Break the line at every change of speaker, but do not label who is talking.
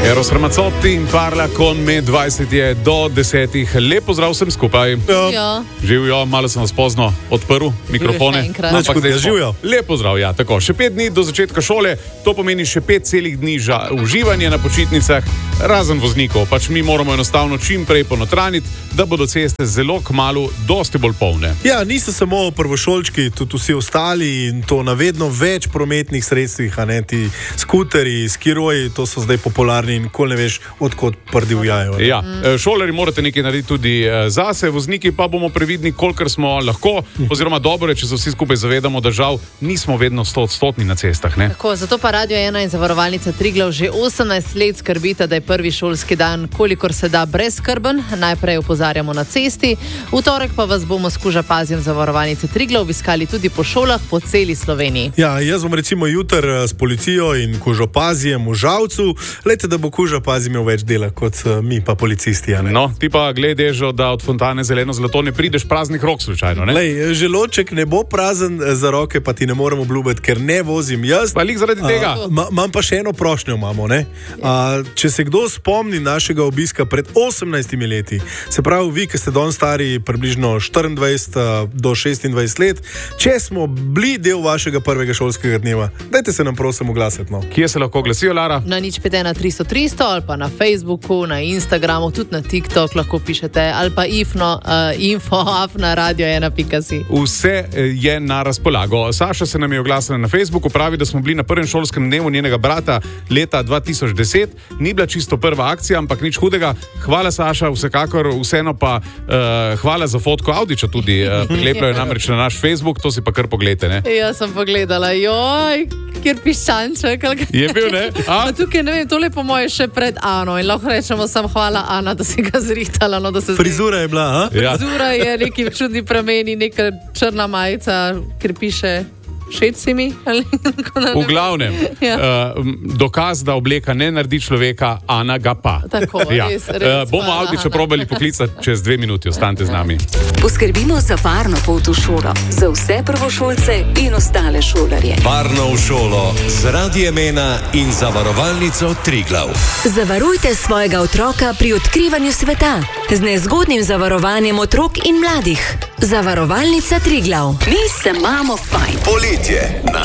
Eros Ramazzotti in Parla con me, 20 je do 10. Lep pozdrav vsem skupaj.
Ja.
Živijo, malo sem vas pozno odprl mikrofone.
Živijo.
Lep pozdrav, ja, tako. Še 5 dni do začetka šole, to pomeni še 5 celih dni za uživanje na počitnicah, razen voznikov. Pač mi moramo enostavno čim prej ponotraniti, da bodo ceste zelo kmalu dosti bolj polne.
Ja, niso samo prvošolčki, tudi vsi ostali in to na vedno več prometnih sredstvih, a ne ti skuteri, skiroji, to so zdaj popularni in nikoli ne veš, odkot prdivjajo.
Ja, šolarji morate nekaj narediti tudi zase, vozniki pa bomo previdni, kolikor smo lahko, oziroma dobro je, če se vsi skupaj zavedamo, da žal nismo vedno 100% na cestah. Ne?
Tako, zato pa Radio 1 in Zavarovalnica Triglav že 18 let skrbita, da je prvi šolski dan kolikor se da brezskrben. Najprej opozarjamo na cesti, v torek pa vas bomo s Kuža Pazjem Zavarovalnice Triglav obiskali tudi po šolah po celi Sloveniji.
Ja, jaz bom recimo jutr s policijo in Kužo Pazjem v Žalcu, lejte, da bo Kuža Pazjem imel več dela kot mi pa policisti.
No, ti pa gledežo, da od fontane zeleno zlato ne prideš praznih rok slučajno, ne?
Lej, želoček ne bo prazen, za roke pa ti ne moremo obljubiti, ker ne vozim jaz.
Pa lik zaradi tega.
Imam pa še eno prošnjo, imamo, ne? Če se kdo spomni našega obiska pred 18 leti, se pravi vi, ki ste danes stari približno 24 do 26 let, če smo bili del vašega prvega šolskega dneva, dajte se nam prosim oglasiti, no.
Kje se lahko glasijo, Lara?
Na 051 300 300 ali pa na Facebooku, na Instagramu, tudi na TikTok lahko pišete, ali pa info@radio1.si.
Vse je na razpolago. Saša se nam je oglasila na Facebooku, pravi, da smo bili na prvem šolskem dnevu njenega brata leta 2010. Ni bila čisto prva akcija, ampak nič hudega. Hvala, Saša, vsekakor, vseeno pa hvala za fotko Audiča tudi. Prilepljajo namreč na naš Facebook, to si pa kar pogledajte, ne?
Jaz sem pogledala, joj, kjer piščanček.
Je bil, ne?
Pa tukaj, ne vem, tole po moje še pred Ano in lahko rečemo sam hvala, Ana, da si ga zrihtala. No, da se
frizura je bila, a?
Frizura je neki čudni prameni, neka črna majica, kjer piše šecimi.
V glavnem, dokaz, da obleka ne naredi človeka, Ana ga pa.
Tako, res,
bomo Audiča probali poklicati čez 2 minuti, ostanite z nami.
Poskrbimo za varno pot v šolo, za vse prvošolce in ostale šolarje.
Varno v šolo z Radiem 1 in Zavarovalnico Triglav.
Zavarujte svojega otroka pri odkrivanju sveta z nezgodnim zavarovanjem otrok in mladih. Zavarovalnica Triglav. Mi se imamo fajn.
Poletje.